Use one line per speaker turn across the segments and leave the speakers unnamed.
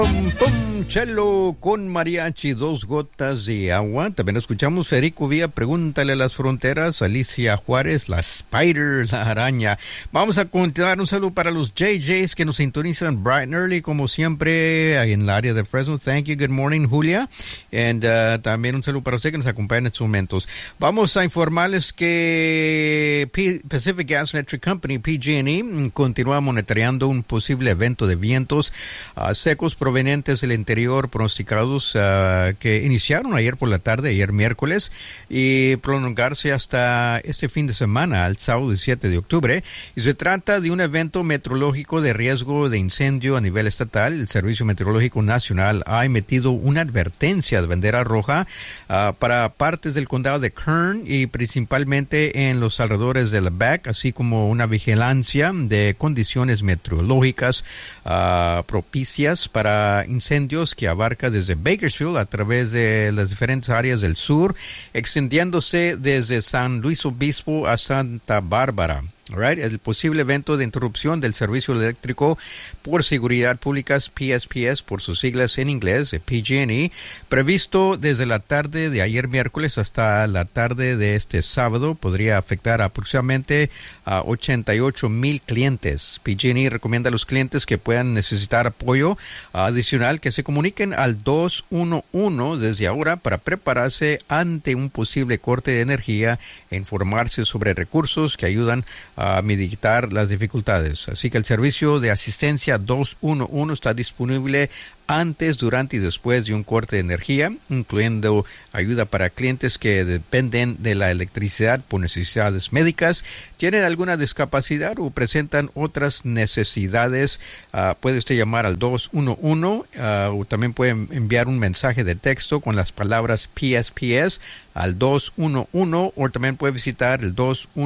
Chelo con mariachi, 2 gotas de agua. También escuchamos Federico Villa, Pregúntale a las Fronteras, Alicia Juárez, la Spider, la araña. Vamos a continuar. Un saludo para los JJs que nos sintonizan bright and early, como siempre, ahí en el área de Fresno. Thank you. Good morning, Julia. And también un saludo para usted que nos acompaña en estos momentos. Vamos a informarles que Pacific Gas and Electric Company, PG&E, continúa monitoreando un posible evento de vientos secos provenientes del interior pronosticados que iniciaron ayer por la tarde, ayer miércoles, y prolongarse hasta este fin de semana, al sábado 17 de octubre. Y se trata de un evento meteorológico de riesgo de incendio a nivel estatal. El Servicio Meteorológico Nacional ha emitido una advertencia de bandera roja para partes del condado de Kern y principalmente en los alrededores de la Beck, así como una vigilancia de condiciones meteorológicas propicias para incendios que abarca desde Bakersfield a través de las diferentes áreas del sur, extendiéndose desde San Luis Obispo a Santa Bárbara. Right. El posible evento de interrupción del servicio eléctrico por seguridad pública, PSPS por sus siglas en inglés, de PG&E, previsto desde la tarde de ayer miércoles hasta la tarde de este sábado, podría afectar aproximadamente a 88,000 clientes. PG&E recomienda a los clientes que puedan necesitar apoyo adicional que se comuniquen al 211 desde ahora para prepararse ante un posible corte de energía e informarse sobre recursos que ayudan a mitigar las dificultades. Así que el servicio de asistencia 211 está disponible antes, durante y después de un corte de energía, incluyendo ayuda para clientes que dependen de la electricidad por necesidades médicas, tienen alguna discapacidad o presentan otras necesidades. Puede usted llamar al 211 o también puede enviar un mensaje de texto con las palabras PSPS al 211 o también puede visitar el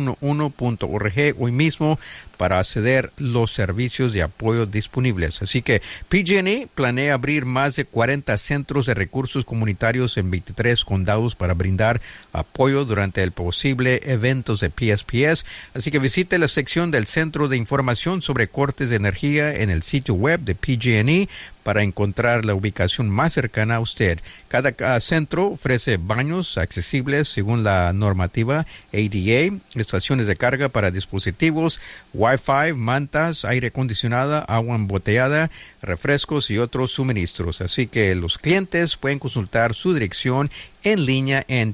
211.org hoy mismo para acceder los servicios de apoyo disponibles. Así que PG&E planea abrir más de 40 centros de recursos comunitarios en 23 condados para brindar apoyo durante el posible eventos de PSPS. Así que visite la sección del Centro de Información sobre Cortes de Energía en el sitio web de PG&E para encontrar la ubicación más cercana a usted. Cada centro ofrece baños accesibles según la normativa ADA, estaciones de carga para dispositivos, Wi-Fi, mantas, aire acondicionado, agua embotellada, refrescos y otros suministros. Así que los clientes pueden consultar su dirección en línea en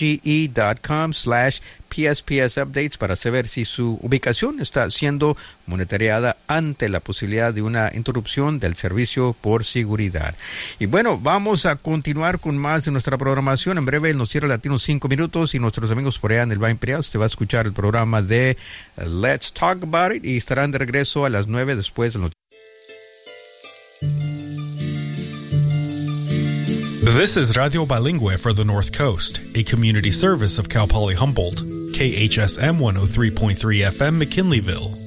pge.com/PSPS updates para saber si su ubicación está siendo monitoreada ante la posibilidad de una interrupción del servicio por seguridad. Y bueno, vamos a continuar con más de nuestra programación. En breve, el Noticiero Latino 5 minutos y nuestros amigos por allá en el Valle Imperial. Usted va a escuchar el programa de Let's Talk About It y estarán de regreso a las 9 después del noticiero.
This is Radio Bilingüe for the North Coast, a community service of Cal Poly Humboldt, KHSM 103.3 FM McKinleyville.